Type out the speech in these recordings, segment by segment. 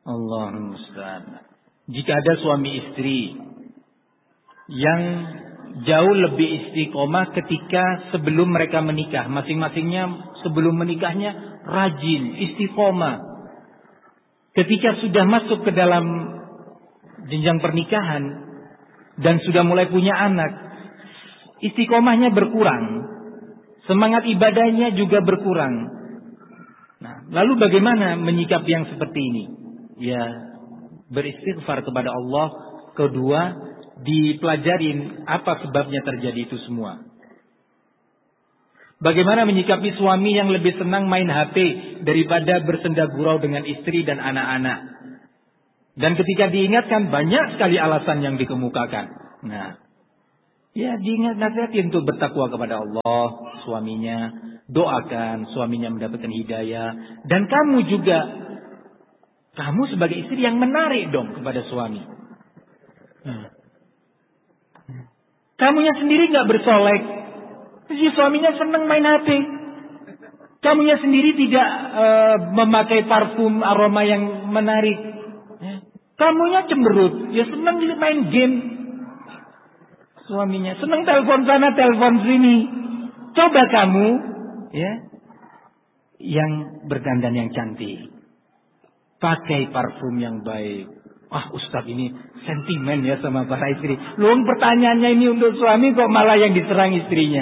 Allahumma musta'an. Jika ada suami istri yang jauh lebih istiqomah ketika sebelum mereka menikah, masing-masingnya sebelum menikahnya rajin, istiqomah. Ketika sudah masuk ke dalam jenjang pernikahan dan sudah mulai punya anak, istiqomahnya berkurang, semangat ibadahnya juga berkurang. Nah, lalu bagaimana menyikapi yang seperti ini? Ya, beristighfar kepada Allah. Kedua, dipelajarin apa sebabnya terjadi itu semua. Bagaimana menyikapi suami yang lebih senang main HP daripada bersenda gurau dengan istri dan anak-anak. Dan ketika diingatkan, banyak sekali alasan yang dikemukakan. Nah, ya diingat, nasihatin untuk bertakwa kepada Allah suaminya, doakan suaminya mendapatkan hidayah, dan kamu juga, kamu sebagai istri yang menarik dong kepada suami. Kamunya sendiri nggak bersolek, si suaminya senang main HP. Kamunya sendiri tidak memakai parfum aroma yang menarik. Kamunya cemberut, ya senang main game. Suaminya senang telepon sana, telepon sini. Coba kamu, ya, yang berdandan yang cantik, pakai parfum yang baik. Wah, Ustaz ini sentimen ya sama para istri. Loh, pertanyaannya ini untuk suami kok malah yang diserang istrinya.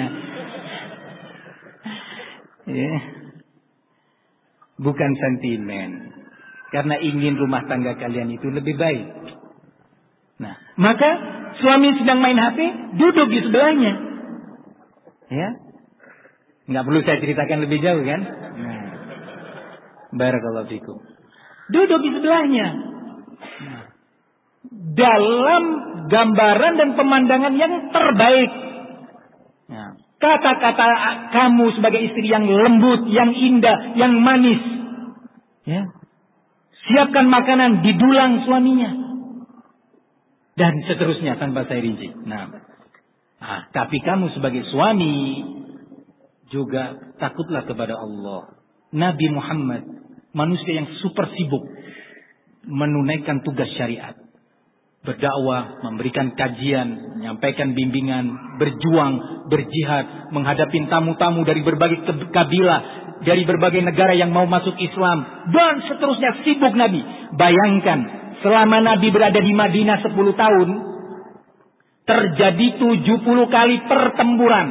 Ya. Bukan sentimen. Karena ingin rumah tangga kalian itu lebih baik. Nah, maka suami sedang main HP, duduk di sebelahnya. Ya. Nggak perlu saya ceritakan lebih jauh kan? Nah. Barakallahu fikum. Duduk di sebelahnya. Nah. Dalam gambaran dan pemandangan yang terbaik. Nah. Kata-kata kamu sebagai istri yang lembut, yang indah, yang manis. Ya. Siapkan makanan, didulang suaminya. Dan seterusnya tanpa saya rinci. Nah, tapi kamu sebagai suami juga takutlah kepada Allah. Nabi Muhammad, manusia yang super sibuk menunaikan tugas syariat. Berdakwah, memberikan kajian, menyampaikan bimbingan, berjuang, berjihad, menghadapi tamu-tamu dari berbagai kabilah, dari berbagai negara yang mau masuk Islam, dan seterusnya, sibuk Nabi. Bayangkan, selama Nabi berada di Madinah 10 tahun, terjadi 70 kali pertempuran.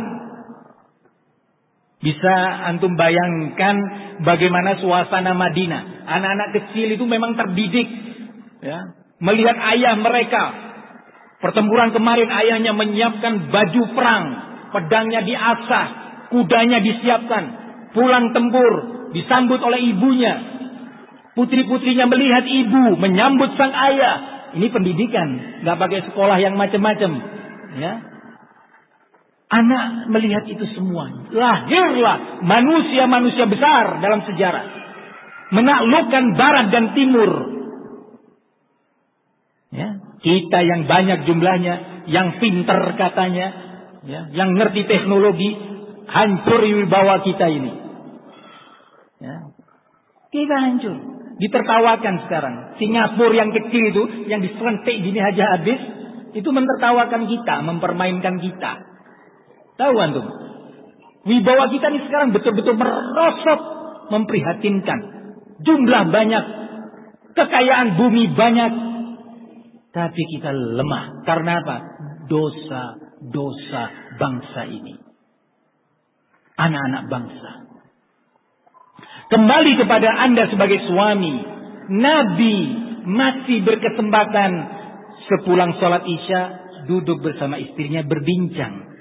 Bisa antum bayangkan bagaimana suasana Madinah. Anak-anak kecil itu memang terdidik, ya, melihat ayah mereka. Pertempuran kemarin ayahnya menyiapkan baju perang, pedangnya diasah, kudanya disiapkan, pulang tempur, disambut oleh ibunya. Putri-putrinya melihat ibu, menyambut sang ayah. Ini pendidikan, nggak pakai sekolah yang macam-macam. Ya. Anak melihat itu semua. Lahirlah manusia-manusia besar dalam sejarah. Menaklukkan barat dan timur. Ya. Kita yang banyak jumlahnya, yang pinter katanya, ya, yang ngerti teknologi, hancur wibawa kita ini. Ya. Kita hancur. Ditertawakan sekarang. Singapura yang kecil itu, yang diselentik gini aja habis, itu mentertawakan kita, mempermainkan kita. Tahu antum? Wibawa kita ini sekarang betul-betul merosot, memprihatinkan. Jumlah banyak, kekayaan bumi banyak, tapi kita lemah. Karena apa? Dosa-dosa bangsa ini. Anak-anak bangsa. Kembali kepada Anda sebagai suami. Nabi masih berkesempatan sepulang sholat isya duduk bersama istrinya berbincang.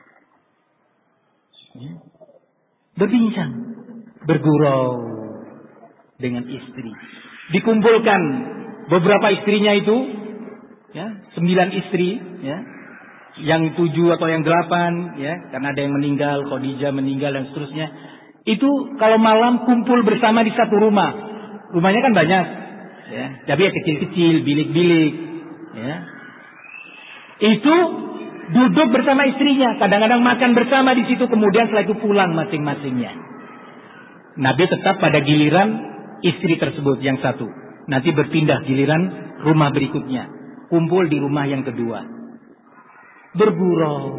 Berbincang, bergurau dengan istri. Dikumpulkan beberapa istrinya itu, ya, 9 istri, ya, yang 7 atau yang 8, ya, karena ada yang meninggal, Khadijah meninggal dan seterusnya. Itu kalau malam kumpul bersama di satu rumah. Rumahnya kan banyak, ya, tapi ya kecil-kecil, bilik-bilik, ya. Itu duduk bersama istrinya, kadang-kadang makan bersama di situ, kemudian setelah itu pulang masing-masingnya. Nabi tetap pada giliran istri tersebut yang satu. Nanti berpindah giliran rumah berikutnya. Kumpul di rumah yang kedua. Bergurau.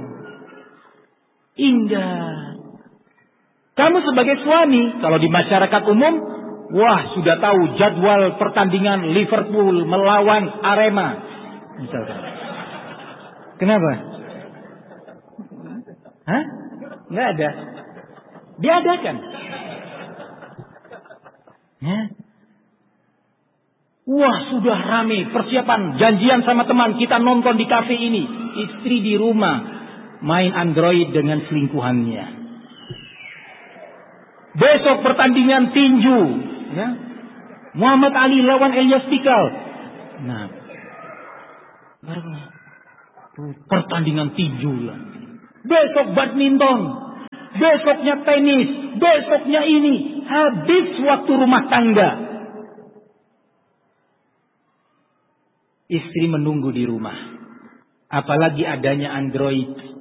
Indah. Kamu sebagai suami, kalau di masyarakat umum, wah sudah tahu jadwal pertandingan Liverpool melawan Arema. Misalkan. Kenapa? Hah? Nggak ada. Diadakan. Ya. Wah sudah rame persiapan janjian sama teman kita nonton di kafe ini. Istri di rumah main Android dengan selingkuhannya. Besok pertandingan tinju, ya. Muhammad Ali lawan Elias Pikal. Nah, pertandingan tinju lah. Besok badminton, besoknya tenis, besoknya ini. Habis waktu rumah tangga. Istri menunggu di rumah. Apalagi adanya Android.